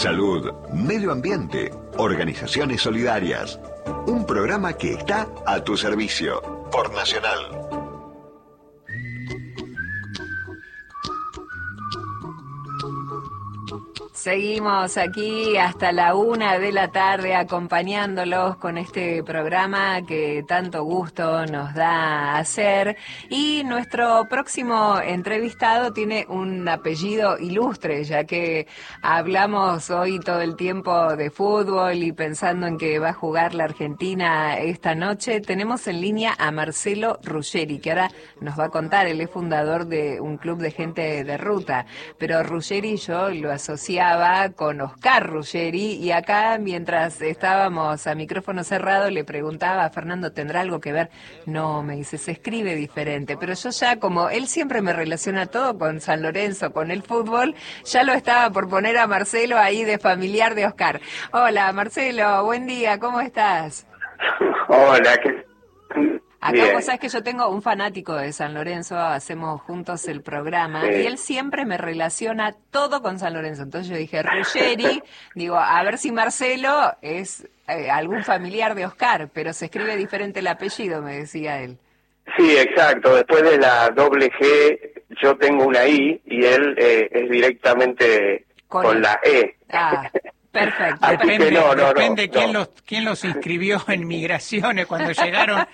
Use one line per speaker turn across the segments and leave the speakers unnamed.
salud, medio ambiente, organizaciones solidarias. Un programa que está a tu servicio por Nacional.
Seguimos aquí hasta la 1 de la tarde acompañándolos con este programa que tanto gusto nos da hacer. Y nuestro próximo entrevistado tiene un apellido ilustre, ya que hablamos hoy todo el tiempo de fútbol y pensando en que va a jugar la Argentina esta noche. Tenemos en línea a Marcelo Ruggeri, que ahora nos va a contar. Él es fundador de un club de gente de ruta, pero Ruggeri yo lo asociaba con Oscar Ruggeri, y acá mientras estábamos a micrófono cerrado le preguntaba a Fernando, ¿tendrá algo que ver? No, me dice, se escribe diferente, pero yo ya, como él siempre me relaciona todo con San Lorenzo, con el fútbol, ya lo estaba por poner a Marcelo ahí de familiar de Oscar. Hola Marcelo, buen día, ¿cómo estás?
Hola, ¿qué?
Acá
Bien.
vos sabés que yo tengo un fanático de San Lorenzo, hacemos juntos el programa,
Sí.
y él siempre me relaciona todo con San Lorenzo. Entonces yo dije, Ruggeri, digo, a ver si Marcelo es algún familiar de Oscar, pero se escribe diferente el apellido, me decía él.
Sí, exacto. Después de la doble G, yo tengo una I y él es directamente con
él.
la E.
Ah, perfecto.
Así
Depende,
que no.
quién los inscribió en migraciones cuando llegaron.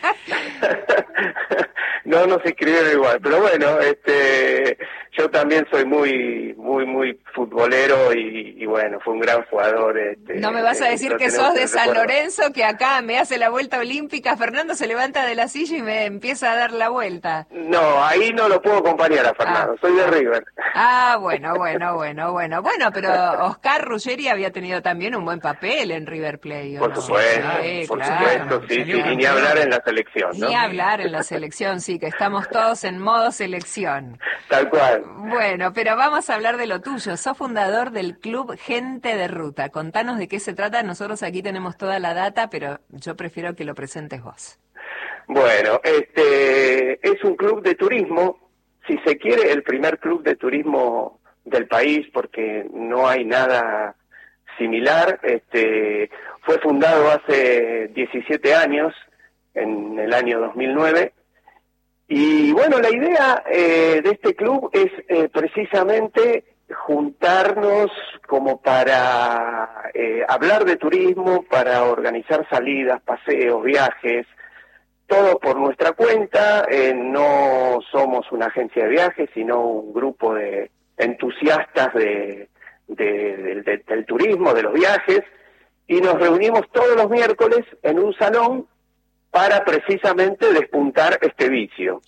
No nos escribieron igual, pero bueno, yo también soy muy futbolero y bueno, fue un gran jugador.
No me vas a decir que sos de San Lorenzo, que acá me hace la vuelta olímpica, Fernando se levanta de la silla y me empieza a dar la vuelta.
No, ahí no lo puedo acompañar a Fernando, soy de River.
Bueno, pero Oscar Ruggeri había tenido también un buen papel en River Plate,
Por
¿no?
supuesto,
Sí,
por
claro.
supuesto, sí, y ni hablar en la selección, ¿no?
Ni hablar en la selección, sí, que estamos todos en modo selección.
Tal cual.
Bueno, pero vamos a hablar de lo tuyo. Sos fundador del Club Gente de Ruta. Contanos de qué se trata. Nosotros aquí tenemos toda la data, pero yo prefiero que lo presentes vos.
Bueno, es un club de turismo, si se quiere, el primer club de turismo del país, porque no hay nada similar. Fue fundado hace 17 años, en el año 2009, y bueno, la idea de este club es precisamente juntarnos como para hablar de turismo, para organizar salidas, paseos, viajes, todo por nuestra cuenta. No somos una agencia de viajes, sino un grupo de entusiastas del turismo, de los viajes, y nos reunimos todos los miércoles en un salón para precisamente despuntar este vicio.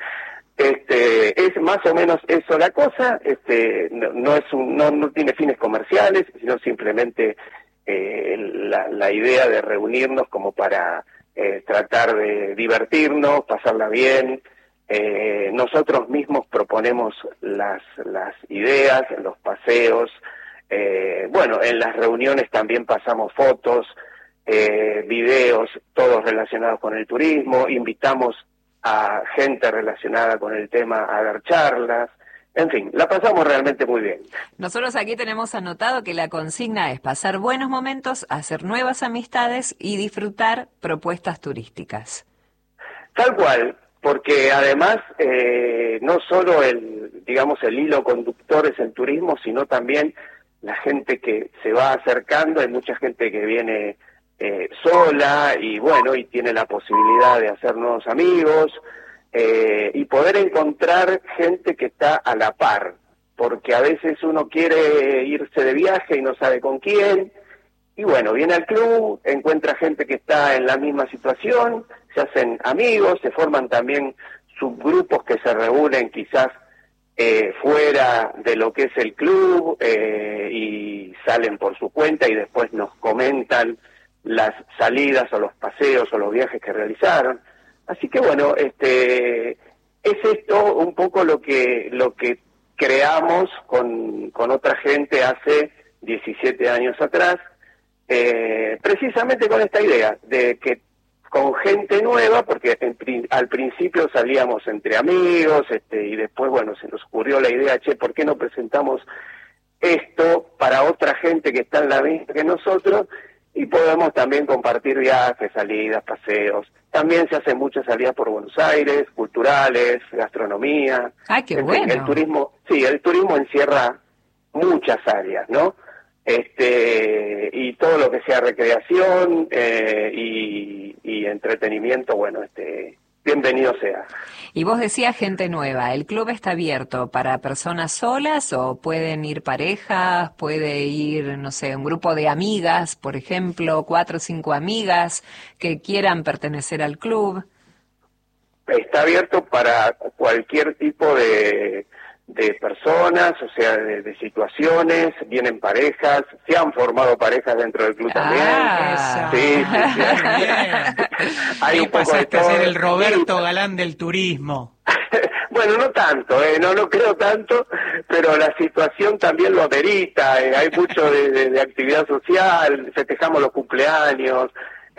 Es más o menos eso la cosa. No tiene fines comerciales, sino simplemente la idea de reunirnos como para tratar de divertirnos, pasarla bien. Nosotros mismos proponemos las ideas en los paseos. Bueno, en las reuniones también pasamos fotos, videos, todos relacionados con el turismo. Invitamos a gente relacionada con el tema a dar charlas. En fin, la pasamos realmente muy bien.
Nosotros aquí tenemos anotado que la consigna es pasar buenos momentos, hacer nuevas amistades y disfrutar propuestas turísticas.
Tal cual, porque además no solo el hilo conductor es el turismo, sino también la gente que se va acercando. Hay mucha gente que viene sola y bueno, y tiene la posibilidad de hacer nuevos amigos, y poder encontrar gente que está a la par, porque a veces uno quiere irse de viaje y no sabe con quién, y bueno, viene al club, encuentra gente que está en la misma situación, se hacen amigos, se forman también subgrupos que se reúnen quizás fuera de lo que es el club, y salen por su cuenta y después nos comentan las salidas o los paseos o los viajes que realizaron. Así que bueno, es esto un poco lo que creamos con otra gente hace 17 años atrás, precisamente con esta idea de que con gente nueva, porque al principio salíamos entre amigos, y después bueno, se nos ocurrió la idea, ¿por qué no presentamos esto para otra gente que está en la misma que nosotros, y podemos también compartir viajes, salidas, paseos. También se hacen muchas salidas por Buenos Aires, culturales, gastronomía.
¡Ay, qué
En fin,
bueno!
el turismo encierra muchas áreas, ¿no? Y todo lo que sea recreación y entretenimiento, bueno, bienvenido sea.
Y vos decías gente nueva, ¿el club está abierto para personas solas o pueden ir parejas, puede ir, no sé, un grupo de amigas, por ejemplo, 4 o 5 amigas que quieran pertenecer al club?
Está abierto para cualquier tipo de personas, o sea, de situaciones, vienen parejas, se han formado parejas dentro del club también. Sí. Hay un poco de
pasaste a
todo.
ser el Roberto Galán del turismo.
Bueno, no tanto, no creo tanto, pero la situación también lo amerita, hay mucho de actividad social, festejamos los cumpleaños,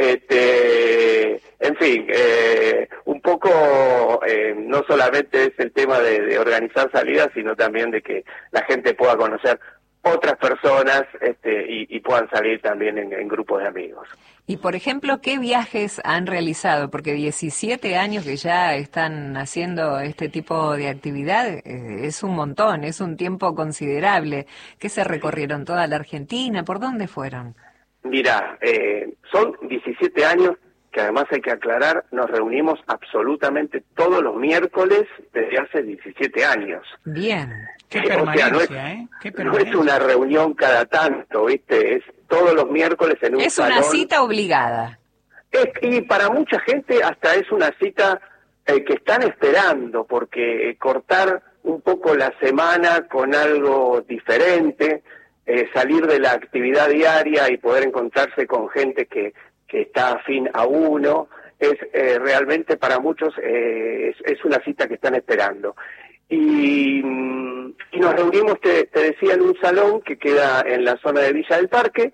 en fin, un poco no solamente es el tema de organizar salidas, sino también de que la gente pueda conocer otras personas y puedan salir también en grupos de amigos.
Y, por ejemplo, ¿qué viajes han realizado? Porque 17 años que ya están haciendo este tipo de actividad es un montón, es un tiempo considerable. ¿Qué se recorrieron? ¿Toda la Argentina? ¿Por dónde fueron?
Mira, son 17 años que además hay que aclarar, nos reunimos absolutamente todos los miércoles desde hace 17 años.
Bien.
Qué permanencia,
o sea,
Qué
no
permanencia.
es una reunión cada tanto, ¿viste? Es todos los miércoles en un
Es
salón.
una cita obligada.
Y para mucha gente hasta es una cita que están esperando, porque cortar un poco la semana con algo diferente, salir de la actividad diaria y poder encontrarse con gente que está afín a uno, es realmente para muchos es una cita que están esperando. Y nos reunimos, te decía, en un salón que queda en la zona de Villa del Parque,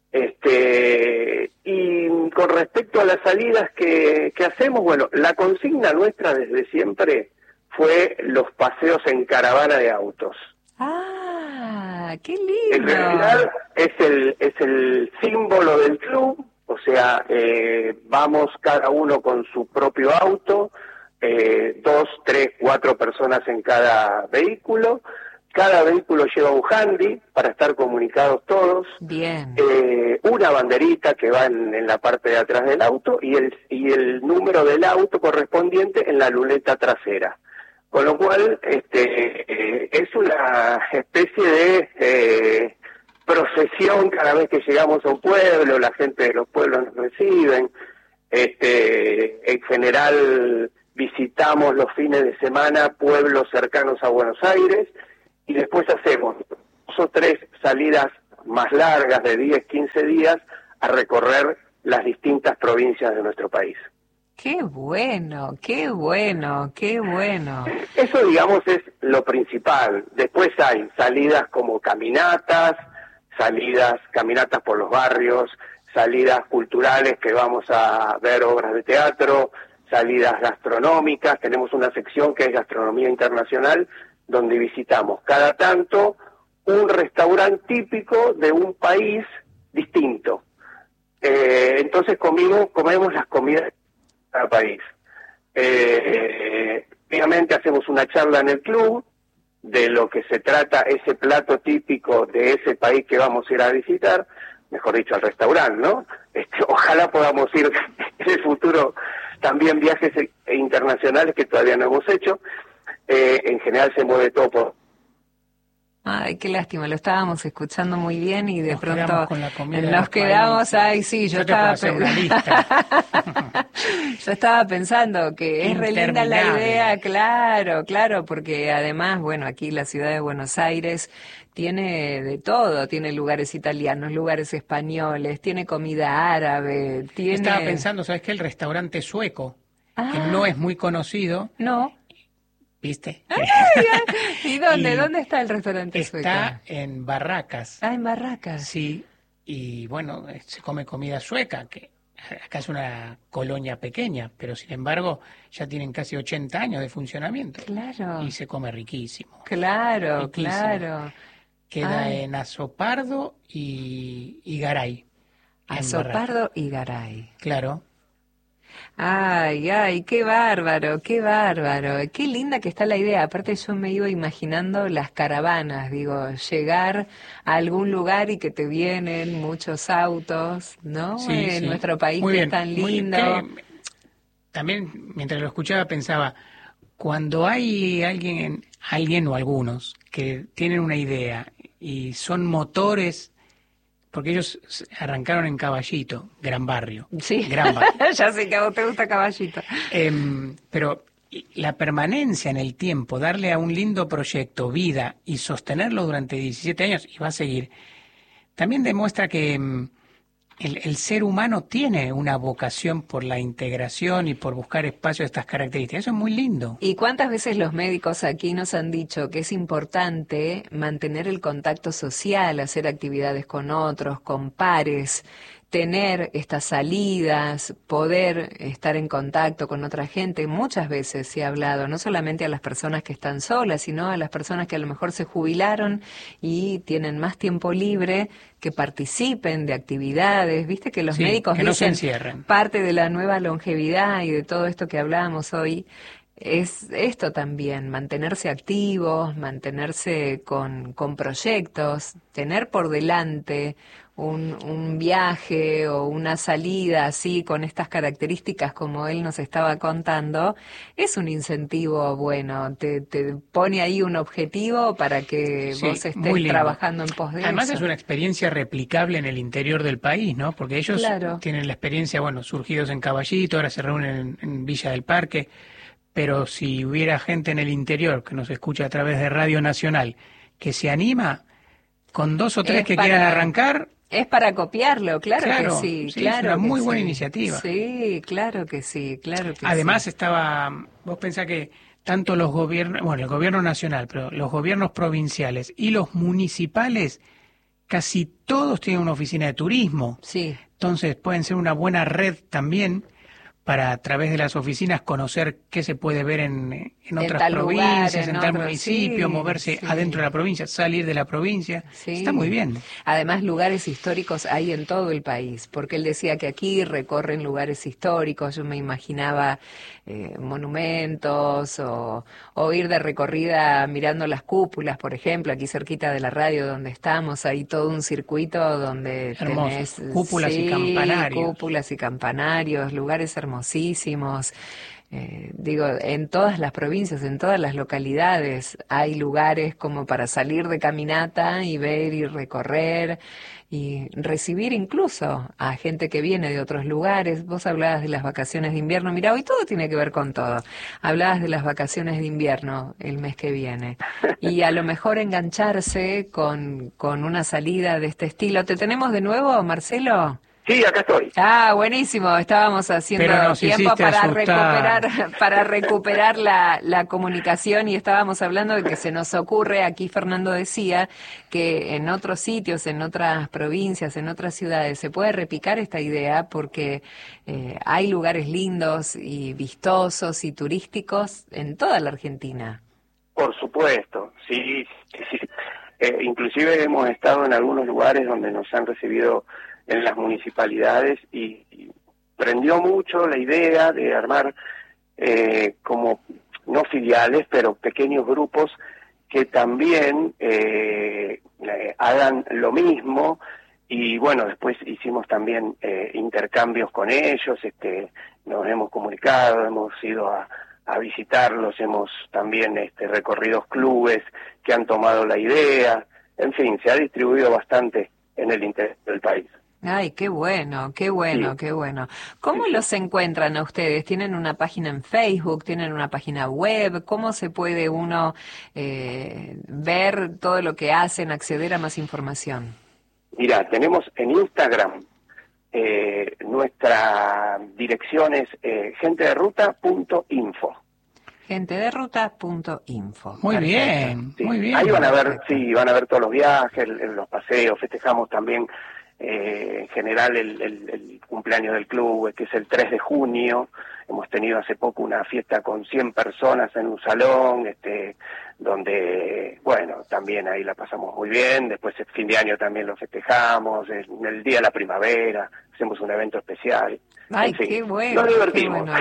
y con respecto a las salidas que hacemos, bueno, la consigna nuestra desde siempre fue los paseos en caravana de autos.
¡Ah, qué lindo!
En realidad es el símbolo del club, o sea, vamos cada uno con su propio auto, 2, 3, 4 personas en cada vehículo. Cada vehículo lleva un handy para estar comunicados todos.
Bien.
Una banderita que va en la parte de atrás del auto y el número del auto correspondiente en la luneta trasera. Con lo cual, es una especie de procesión cada vez que llegamos a un pueblo, la gente de los pueblos nos reciben. En general visitamos los fines de semana pueblos cercanos a Buenos Aires y después hacemos 2 o 3 salidas más largas de 10, 15 días a recorrer las distintas provincias de nuestro país.
¡Qué bueno, qué bueno, qué bueno!
Eso, digamos, es lo principal. Después hay salidas como caminatas por los barrios, salidas culturales que vamos a ver obras de teatro, salidas gastronómicas. Tenemos una sección que es Gastronomía Internacional, donde visitamos cada tanto un restaurante típico de un país distinto. Entonces comemos las comidas de cada país. Obviamente hacemos una charla en el club de lo que se trata ese plato típico de ese país que vamos a ir a visitar, mejor dicho, al restaurante, ¿no? Ojalá podamos ir en el futuro también viajes internacionales que todavía no hemos hecho. En general se mueve todo por...
Ay, qué lástima, lo estábamos escuchando muy bien y de
Nos
pronto
quedamos con la comida de
nos
los
quedamos,
países.
ay sí, yo
Yo te puedo
estaba
hacer una lista.
yo estaba pensando que es re linda la
Interminable.
idea, claro, porque además, bueno, aquí la ciudad de Buenos Aires tiene de todo, tiene lugares italianos, lugares españoles, tiene comida árabe, tiene...
Estaba pensando, ¿sabes qué? El restaurante sueco, que
Ah.
no es muy conocido,
No.
¿viste?
¿Y dónde?
Y
¿Dónde está el restaurante sueco?
Está en Barracas.
Ah, en Barracas.
Sí, y bueno, se come comida sueca, que acá es una colonia pequeña, pero sin embargo ya tienen casi 80 años de funcionamiento.
Claro.
Y se come riquísimo.
Claro,
Riquísimo.
claro.
Queda en Azopardo y Garay.
Azopardo y Garay.
Claro.
Ay, qué bárbaro, qué bárbaro. Qué linda que está la idea. Aparte yo me iba imaginando las caravanas, digo, llegar a algún lugar y que te vienen muchos autos, ¿no?
Sí,
en nuestro país
muy
que
bien,
es tan lindo.
También, mientras lo escuchaba, pensaba, cuando hay alguien o algunos que tienen una idea y son motores, porque ellos arrancaron en Caballito, Gran Barrio.
Sí,
Gran Barrio.
ya sé que a vos te gusta Caballito.
Pero la permanencia en el tiempo, darle a un lindo proyecto vida y sostenerlo durante 17 años, y va a seguir, también demuestra que el ser humano tiene una vocación por la integración y por buscar espacios de estas características. Eso es muy lindo.
¿Y cuántas veces los médicos aquí nos han dicho que es importante mantener el contacto social, hacer actividades con otros, con pares, tener estas salidas, poder estar en contacto con otra gente? Muchas veces se ha hablado, no solamente a las personas que están solas, sino a las personas que a lo mejor se jubilaron y tienen más tiempo libre, que participen de actividades. Viste que los médicos
que no se
dicen,
encierren.
parte de la nueva longevidad y de todo esto que hablábamos hoy, es esto también, mantenerse activos, mantenerse con proyectos, tener por delante un viaje o una salida así con estas características como él nos estaba contando, es un incentivo bueno, te pone ahí un objetivo para que vos estés trabajando en pos de
Además
eso.
es una experiencia replicable en el interior del país, ¿no? Porque ellos tienen la experiencia, surgidos en Caballito, ahora se reúnen en Villa del Parque, pero si hubiera gente en el interior que nos escucha a través de Radio Nacional que se anima, con 2 o 3 que quieran arrancar...
Es para copiarlo, claro que sí.
Claro, es una muy buena iniciativa.
Sí, claro que sí, claro que
Además
sí.
vos pensás que tanto los gobiernos, el gobierno nacional, pero los gobiernos provinciales y los municipales, casi todos tienen una oficina de turismo.
Sí.
Entonces pueden ser una buena red también para a través de las oficinas conocer qué se puede ver en otras provincias, en tal municipio, moverse adentro de la provincia, salir de la provincia. Sí. Está muy bien.
Además, lugares históricos hay en todo el país, porque él decía que aquí recorren lugares históricos. Yo me imaginaba monumentos o ir de recorrida mirando las cúpulas, por ejemplo, aquí cerquita de la radio donde estamos, hay todo un circuito donde
tenés
cúpulas
y campanarios.
Cúpulas y campanarios, lugares hermosísimos. Digo, en todas las provincias, en todas las localidades hay lugares como para salir de caminata y ver y recorrer y recibir incluso a gente que viene de otros lugares. Vos hablabas de las vacaciones de invierno. Mirá, hoy todo tiene que ver con todo. Hablabas de las vacaciones de invierno el mes que viene y a lo mejor engancharse con una salida de este estilo. ¿Te tenemos de nuevo, Marcelo?
Sí, acá estoy.
Buenísimo. Estábamos haciendo tiempo para recuperar la comunicación y estábamos hablando de que se nos ocurre, aquí Fernando decía, que en otros sitios, en otras provincias, en otras ciudades, se puede replicar esta idea porque hay lugares lindos y vistosos y turísticos en toda la Argentina.
Por supuesto, sí. Inclusive hemos estado en algunos lugares donde nos han recibido en las municipalidades y prendió mucho la idea de armar como no filiales pero pequeños grupos que también hagan lo mismo y bueno, después hicimos también intercambios con ellos, nos hemos comunicado, hemos ido a visitarlos, hemos también recorrido clubes que han tomado la idea, en fin, se ha distribuido bastante en el interior del país.
Ay, qué bueno, qué bueno, sí. Qué bueno. ¿Cómo los encuentran a ustedes? ¿Tienen una página en Facebook? ¿Tienen una página web? ¿Cómo se puede uno ver todo lo que hacen, acceder a más información?
Mira, tenemos en Instagram, nuestra dirección es gentederuta.info.
Gentederuta.info.
Muy bien,
sí.
Muy bien.
Ahí van a ver, sí, van a ver todos los viajes, los paseos, festejamos también en general el cumpleaños del club, que es el 3 de junio, hemos tenido hace poco una fiesta con 100 personas en un salón, donde, bueno, también ahí la pasamos muy bien. Después el fin de año también lo festejamos, el día de la primavera, hacemos un evento especial.
Ay,
en fin,
qué bueno,
nos divertimos.
qué bueno.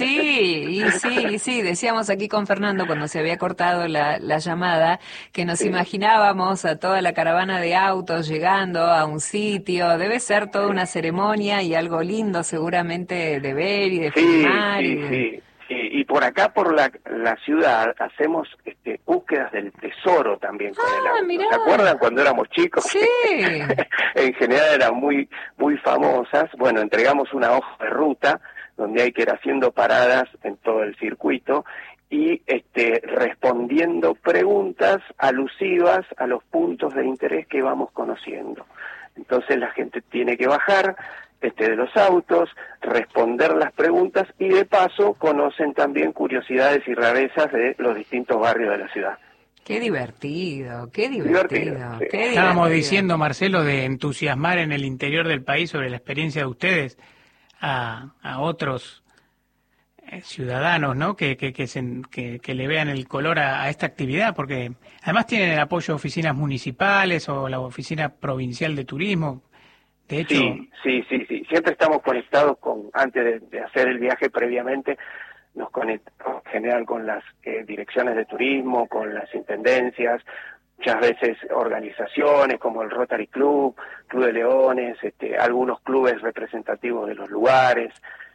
Y sí, decíamos aquí con Fernando cuando se había cortado la llamada, que nos imaginábamos a toda la caravana de autos llegando a un sitio. Debe ser toda una ceremonia y algo lindo seguramente de ver y de filmar.
Sí. Y por acá, por la ciudad, hacemos búsquedas del tesoro también con el auto.
Mirá.
¿Se acuerdan cuando éramos chicos?
Sí.
En general eran muy famosas. Bueno, entregamos una hoja de ruta donde hay que ir haciendo paradas en todo el circuito y respondiendo preguntas alusivas a los puntos de interés que vamos conociendo. Entonces la gente tiene que bajar de los autos, responder las preguntas y de paso conocen también curiosidades y rarezas de los distintos barrios de la ciudad.
Qué divertido, qué
Sí.
Estábamos diciendo, Marcelo, de entusiasmar en el interior del país sobre la experiencia de ustedes a otros ciudadanos, ¿no? Que le vean el color a esta actividad, porque además tienen el apoyo de oficinas municipales o la oficina provincial de turismo. De hecho,
sí. Siempre estamos conectados antes de hacer el viaje previamente, nos conectamos en general con las direcciones de turismo, con las intendencias, muchas veces organizaciones como el Rotary Club, Club de Leones, algunos clubes representativos de los lugares,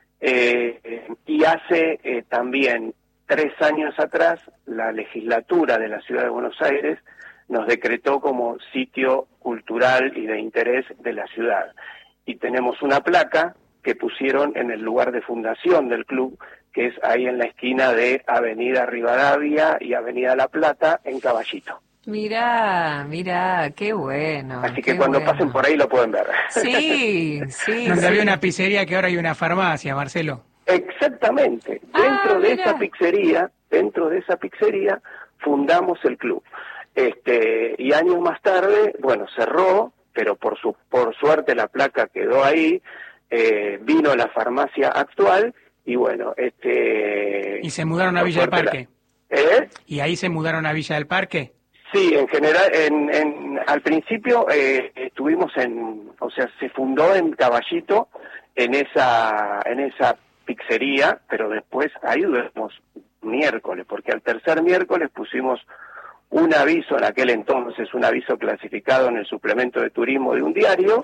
y hace también 3 años atrás la legislatura de la Ciudad de Buenos Aires nos decretó como sitio cultural y de interés de la ciudad. Y tenemos una placa que pusieron en el lugar de fundación del club, que es ahí en la esquina de Avenida Rivadavia y Avenida La Plata, en Caballito.
Mirá, qué bueno.
Así que cuando pasen por ahí lo pueden ver.
Sí.
Donde había una pizzería que ahora hay una farmacia, Marcelo.
Exactamente. Dentro de esa pizzería fundamos el club. Y años más tarde, bueno, cerró, pero por suerte la placa quedó ahí, vino la farmacia actual y bueno,
¿Y se mudaron a Villa del Parque? ¿Y ahí se mudaron a Villa del Parque?
Sí, en general, al principio estuvimos se fundó en Caballito, en esa pizzería, pero después ahí duramos miércoles, porque al tercer miércoles pusimos un aviso, en aquel entonces un aviso clasificado en el suplemento de turismo de un diario,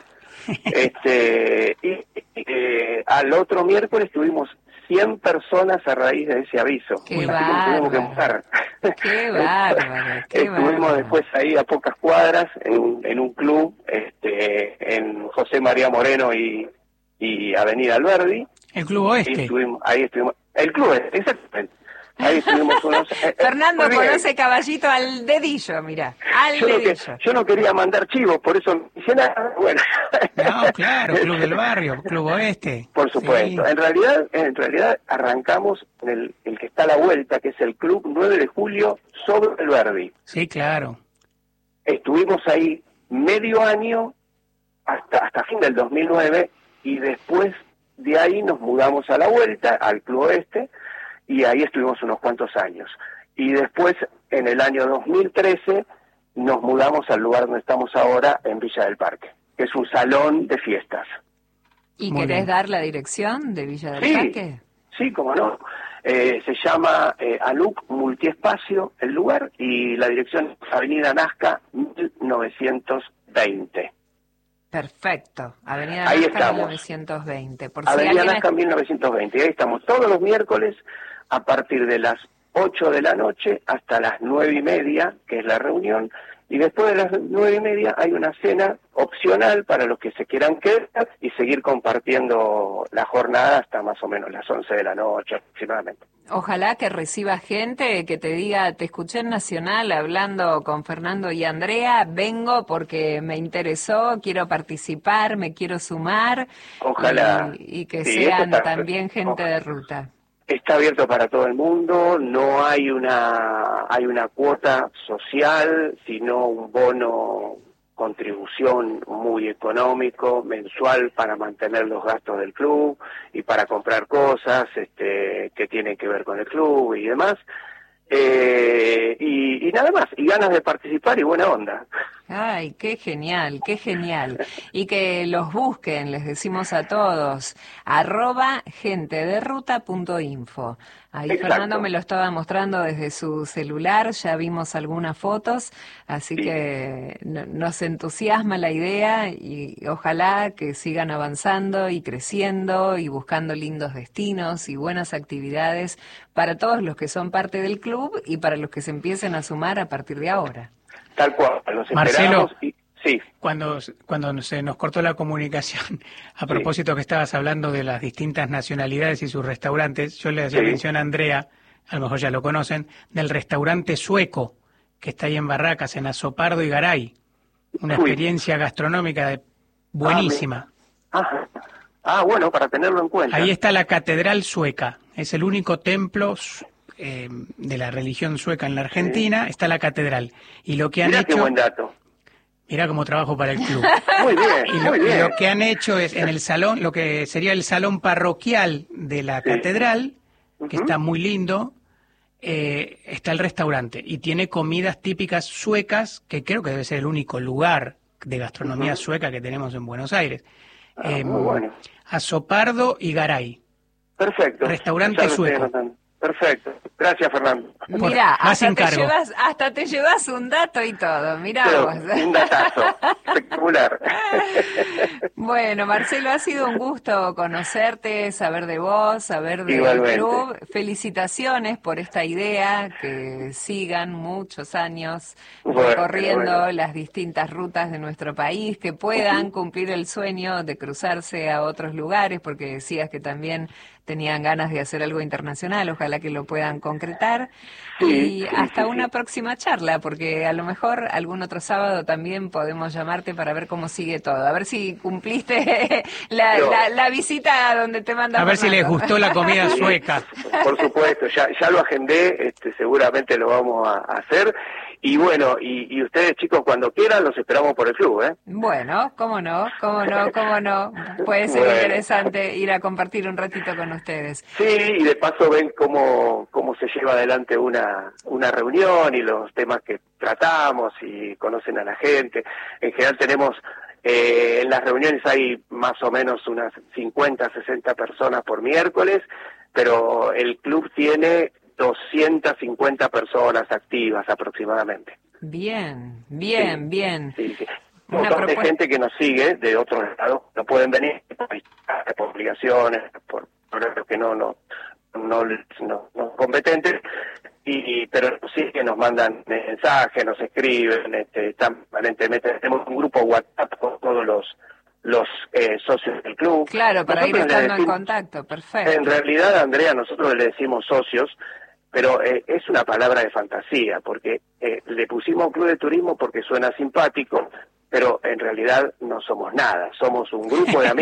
y al otro miércoles tuvimos 100 personas a raíz de ese aviso.
¡Qué
bárbaro! Tuvimos que mudar.
¡Qué bárbaro!
Estuvimos después ahí a pocas cuadras en un club, en José María Moreno y Avenida Alberdi.
¿El Club Oeste?
Ahí estuvimos. El Club Oeste, exactamente. Ahí estuvimos unos...
Fernando conoce Caballito al dedillo, mira, dedillo.
Yo no quería mandar chivos, por eso no hice nada. Bueno.
No, claro, Club del Barrio, Club Oeste.
Por supuesto. Sí. En realidad arrancamos en el que está a la vuelta, que es el Club 9 de Julio sobre el Verdi.
Sí, claro.
Estuvimos ahí medio año hasta fin del 2009 y después de ahí nos mudamos a la vuelta al Club Oeste. Y ahí estuvimos unos cuantos años. Y después, en el año 2013, nos mudamos al lugar donde estamos ahora, en Villa del Parque, que es un salón de fiestas.
¿Y muy querés bien dar la dirección de Villa del Parque?
Sí, cómo no. Se llama Aluc Multiespacio, el lugar, y la dirección es Avenida Nazca, 1920.
Perfecto. Avenida Nazca, 1920.
Por Avenida Nazca, 1920. Y ahí estamos todos los miércoles a partir de las 8 de la noche hasta las 9:30, que es la reunión, y después de las 9:30 hay una cena opcional para los que se quieran quedar y seguir compartiendo la jornada hasta más o menos las 11 de la noche aproximadamente.
Ojalá que reciba gente que te diga, te escuché en Nacional hablando con Fernando y Andrea, vengo porque me interesó, quiero participar, me quiero sumar.
Ojalá.
Y que sean también gente de ruta.
Está abierto para todo el mundo, no hay una cuota social, sino un bono contribución muy económico, mensual, para mantener los gastos del club y para comprar cosas que tienen que ver con el club y demás. Y nada más, y ganas de participar y buena onda.
Ay, qué genial, qué genial. Y que los busquen, les decimos a todos, @gentederuta.info. Ahí
Exacto.
Fernando me lo estaba mostrando desde su celular, ya vimos algunas fotos, así
Sí.
que nos entusiasma la idea y ojalá que sigan avanzando y creciendo y buscando lindos destinos y buenas actividades para todos los que son parte del club y para los que se empiecen a sumar a partir de ahora.
Tal cual, los
Marcelo,
esperamos. Y, sí,
Cuando se nos cortó la comunicación, a propósito que estabas hablando de las distintas nacionalidades y sus restaurantes, yo le hacía
Sí.
mención a Andrea, a lo mejor ya lo conocen, del restaurante sueco que está ahí en Barracas, en Azopardo y Garay. Una
Uy.
experiencia gastronómica buenísima.
Ajá. Bueno, para tenerlo en cuenta.
Ahí está la Catedral Sueca, es el único templo de la religión sueca en la Argentina, está la catedral. Y lo que han
Mirá qué
hecho...
buen dato.
Mirá cómo trabajo para el club.
Muy bien,
Y
muy bien.
lo que han hecho es en el salón, lo que sería el salón parroquial de la
Sí.
catedral, que
Ujú.
está muy lindo, está el restaurante y tiene comidas típicas suecas, que creo que debe ser el único lugar de gastronomía sueca que tenemos en Buenos Aires.
Muy bueno.
Azopardo y Garay.
Perfecto.
Restaurante
Ya lo estoy
sueco.
anotando. Perfecto. Gracias, Fernando.
Mira,
más encargo.
hasta te llevas un dato y todo, mirá
Pero,
vos.
un datazo. Espectacular.
Bueno, Marcelo, ha sido un gusto conocerte, saber de vos, saber del
Igualmente.
club. Felicitaciones por esta idea, que sigan muchos años
Bueno,
recorriendo
bueno.
las distintas rutas de nuestro país, que puedan cumplir el sueño de cruzarse a otros lugares, porque decías que también tenían ganas de hacer algo internacional, ojalá que lo puedan concretar.
Sí,
Y
sí,
hasta
sí,
una
sí.
próxima charla, porque a lo mejor algún otro sábado también podemos llamarte para ver cómo sigue todo, a ver si cumpliste la visita a donde te manda
A ver si les
Fernando.
gustó la comida
Sí,
sueca.
Por supuesto, ya lo agendé, seguramente lo vamos a hacer. Y bueno, y ustedes, chicos, cuando quieran, los esperamos por el club, ¿eh?
Bueno, cómo no. Puede ser
Bueno.
interesante ir a compartir un ratito con ustedes.
Sí, y de paso ven cómo se lleva adelante una reunión y los temas que tratamos y conocen a la gente. En general tenemos, en las reuniones hay más o menos unas 50, 60 personas por miércoles, pero el club tiene 250 personas activas aproximadamente.
Bien.
Sí, sí. Un
Una
montón de
propuesta.
gente que nos sigue de otros lados, no pueden venir por obligaciones, por problemas que no competentes, pero sí que nos mandan mensajes, nos escriben, están permanentemente. Tenemos un grupo WhatsApp con todos los socios del club.
Claro, para ir
Nosotros le
estando en
decimos-
contacto, perfecto.
En realidad, Andrea, nosotros le decimos socios, pero es una palabra de fantasía, porque le pusimos club de turismo porque suena simpático, pero en realidad no somos nada, somos un grupo de amigos